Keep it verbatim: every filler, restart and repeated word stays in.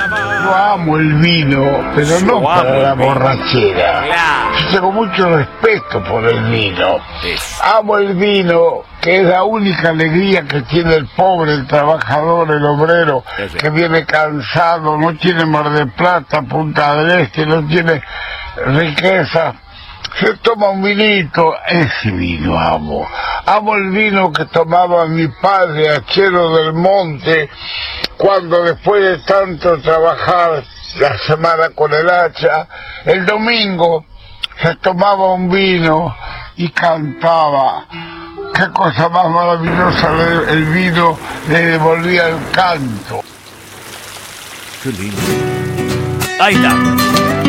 Yo amo el vino, pero Yo no para amo la el vino. borrachera. Claro. Yo tengo mucho respeto por el vino. Eso. Amo el vino, que es la única alegría que tiene el pobre, el trabajador, el obrero, Eso. que viene cansado, no tiene Mar del Plata, Punta del Este, no tiene riqueza. Se toma un vinito, ese vino amo. Amo el vino que tomaba mi padre, Achero del Monte, cuando después de tanto trabajar la semana con el hacha, el domingo se tomaba un vino y cantaba. Qué cosa más maravillosa, el vino le devolvía el canto. Qué lindo. Ahí está.